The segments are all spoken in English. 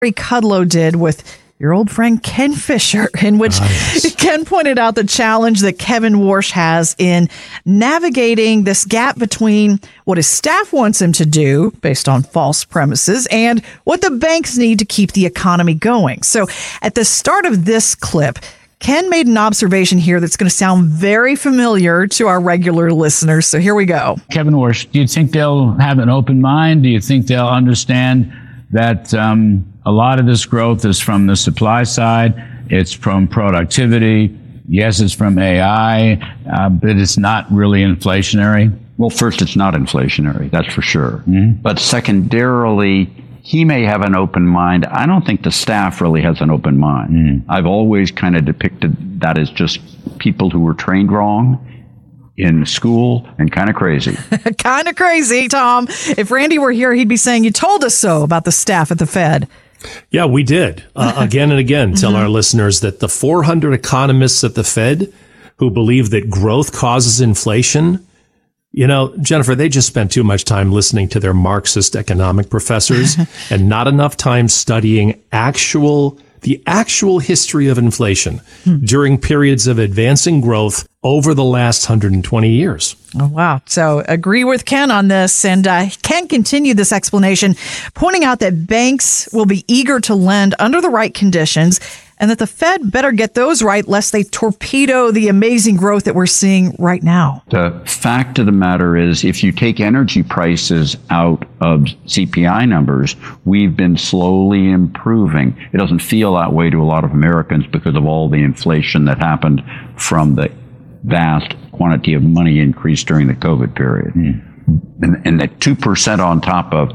Kudlow did with your old friend Ken Fisher, in which Ken pointed out the challenge that Kevin Warsh has in navigating this gap between what his staff wants him to do based on false premises and what the banks need to keep the economy going. So at the start of this clip, Ken made an observation here that's going to sound very familiar to our regular listeners. So here we go. Kevin Warsh, do you think they'll have an open mind? Do you think they'll understand that a lot of this growth is from the supply side? It's from productivity. Yes, it's from AI, but it's not really inflationary. Well, first, it's not inflationary, that's for sure. Mm-hmm. But secondarily, he may have an open mind. I don't think the staff really has an open mind. Mm. I've always kind of depicted that as just people who were trained wrong in school and kind of crazy. Kind of crazy, Tom. If Randy were here, he'd be saying, you told us so about the staff at the Fed. Yeah, we did. Again and again, tell our listeners that the 400 economists at the Fed who believe that growth causes inflation, you know, Jennifer, they just spent too much time listening to their Marxist economic professors and not enough time studying the actual history of inflation during periods of advancing growth over the last 120 years. Oh, wow. So agree with Ken on this. And Ken continued this explanation, pointing out that banks will be eager to lend under the right conditions and that the Fed better get those right lest they torpedo the amazing growth that we're seeing right now. The fact of the matter is, if you take energy prices out of CPI numbers, we've been slowly improving. It doesn't feel that way to a lot of Americans because of all the inflation that happened from the vast quantity of money increase during the COVID period. Mm. And that 2% on top of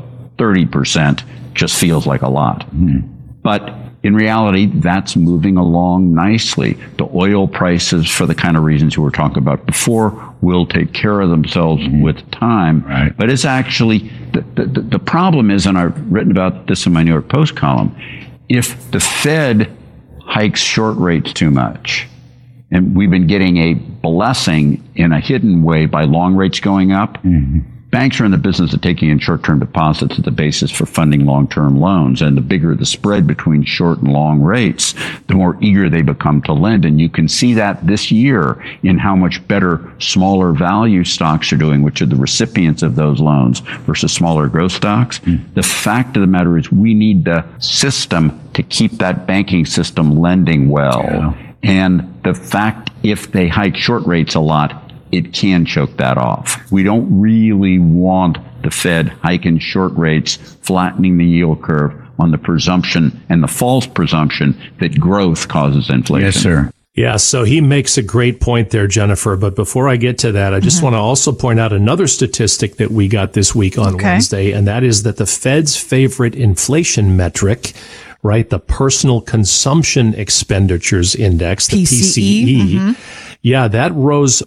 30% just feels like a lot. Mm. But in reality, that's moving along nicely. The oil prices, for the kind of reasons we were talking about before, will take care of themselves with time. Right. But it's actually, the problem is, and I've written about this in my New York Post column, if the Fed hikes short rates too much, and we've been getting a blessing in a hidden way by long rates going up, banks are in the business of taking in short-term deposits as the basis for funding long-term loans. And the bigger the spread between short and long rates, the more eager they become to lend. And you can see that this year in how much better smaller value stocks are doing, which are the recipients of those loans, versus smaller growth stocks. The fact of the matter is we need the system to keep that banking system lending well. Yeah. And the fact, if they hike short rates a lot, it can choke that off. We don't really want the Fed hiking short rates, flattening the yield curve on the presumption and the false presumption that growth causes inflation. Yes, sir. Yeah, so he makes a great point there, Jennifer. But before I get to that, I just want to also point out another statistic that we got this week on Wednesday, and that is that the Fed's favorite inflation metric, right, the Personal Consumption Expenditures Index, the PCE, yeah, that rose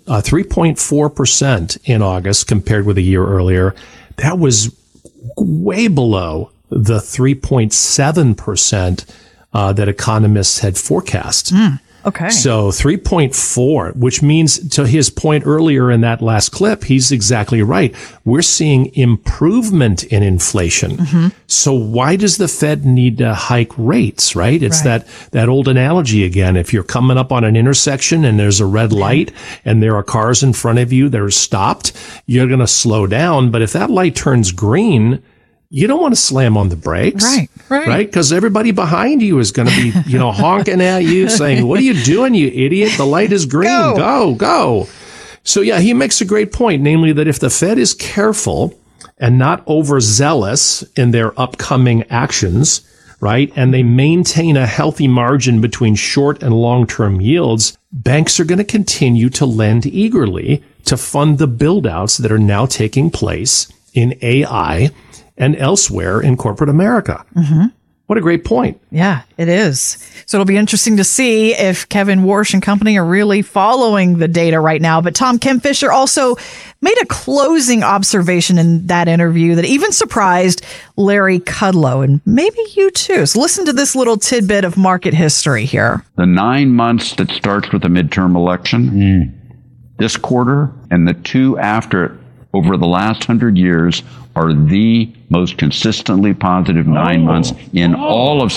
3.4% in August compared with a year earlier. That was way below the 3.7% that economists had forecast. Okay. So 3.4, which means, to his point earlier in that last clip, he's exactly right. We're seeing improvement in inflation. So why does the Fed need to hike rates, right? It's that old analogy again. If you're coming up on an intersection and there's a red light and there are cars in front of you that are stopped, you're going to slow down. But if that light turns green, you don't want to slam on the brakes, right? Because everybody behind you is going to be, honking at you, saying, "What are you doing, you idiot? The light is green. Go." So yeah, he makes a great point, namely that if the Fed is careful and not overzealous in their upcoming actions, right, and they maintain a healthy margin between short and long-term yields, banks are going to continue to lend eagerly to fund the build-outs that are now taking place in AI and elsewhere in corporate America. What a great point. Yeah, it is. So it'll be interesting to see if Kevin Warsh and company are really following the data right now. But Tom, Ken Fisher also made a closing observation in that interview that even surprised Larry Kudlow, and maybe you too. So listen to this little tidbit of market history here. The 9 months that starts with the midterm election, this quarter, and the two after it, over the last 100 years, are the most consistently positive 9 months in all of